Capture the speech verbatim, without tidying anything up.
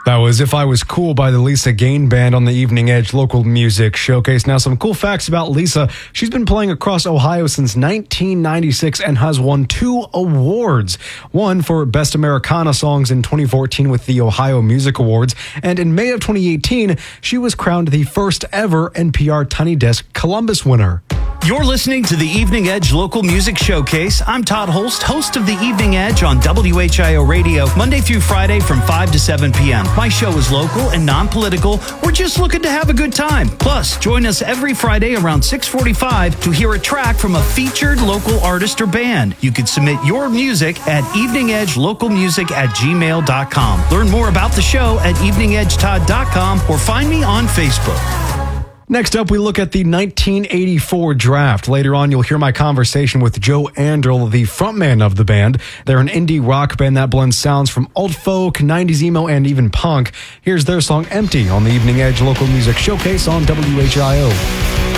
That was If I Was Cool by the Lisa Gain Band on the Evening Edge Local Music Showcase. Now, some cool facts about Lisa. She's been playing across Ohio since nineteen ninety-six and has won two awards. One for Best Americana Songs in twenty fourteen with the Ohio Music Awards. And in May of twenty eighteen, she was crowned the first ever N P R Tiny Desk Columbus winner. You're listening to the Evening Edge Local Music Showcase. I'm Todd Holst, host of the Evening Edge on W H I O Radio, Monday through Friday from five to seven p.m. My show is local and non-political. We're just looking to have a good time. Plus, join us every Friday around six forty-five to hear a track from a featured local artist or band. You can submit your music at evening edge local music at gmail dot com. Learn more about the show at evening edge todd dot com or find me on Facebook. Next up, we look at the nineteen eighty-four draft. Later on, you'll hear my conversation with Joe Andrel, the frontman of the band. They're an indie rock band that blends sounds from alt folk, nineties emo, and even punk. Here's their song Empty on the Evening Edge Local Music Showcase on W H I O.